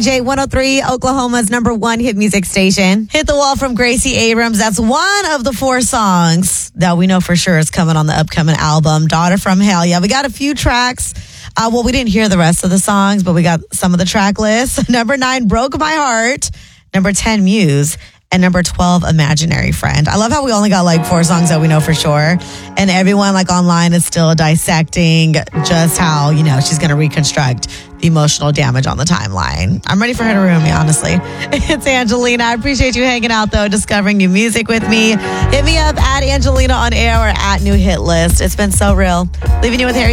KCRJ 103, Oklahoma's #1 hit music station. Hit the Wall from Gracie Abrams. That's one of the 4 songs that we know for sure is coming on the upcoming album, Daughter from Hell. Yeah, we got a few tracks. We didn't hear the rest of the songs, but we got some of the track lists. Number 9, Broke My Heart. Number 10, Muse. And number 12, Imaginary Friend. I love how we only got like 4 songs that we know for sure. And everyone like online is still dissecting just how, she's going to reconstruct the emotional damage on the timeline. I'm ready for her to ruin me, honestly. It's Angelina. I appreciate you hanging out, though, discovering new music with me. Hit me up at Angelina on air or at New Hit List. It's been so real. Leaving you with Harry